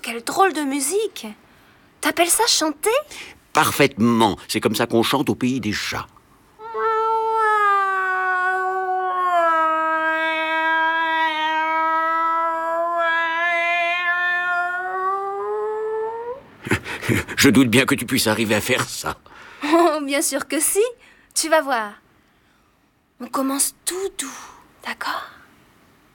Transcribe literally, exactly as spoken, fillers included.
quelle drôle de musique! T'appelles ça chanter? Parfaitement. C'est comme ça qu'on chante au pays des chats. Je doute bien que tu puisses arriver à faire ça. Oh, bien sûr que si. Tu vas voir. On commence tout doux, d'accord?